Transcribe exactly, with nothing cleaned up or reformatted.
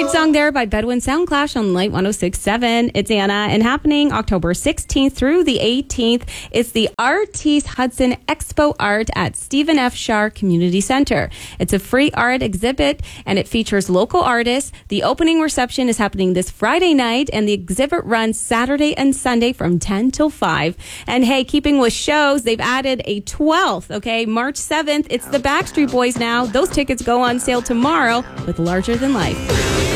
Great song there by Bedouin Sound Clash on Light one oh six point seven. It's Anna, and happening October sixteenth through the eighteenth. It's the Artis Hudson Expo Art at Stephen F. Shar Community Center. It's a free art exhibit, and it features local artists. The opening reception is happening this Friday night, and the exhibit runs Saturday and Sunday from ten till five. And hey, keeping with shows, they've added a twelfth, okay? March seventh, it's the Backstreet Boys now. Those tickets go on sale tomorrow with Larger Than Life.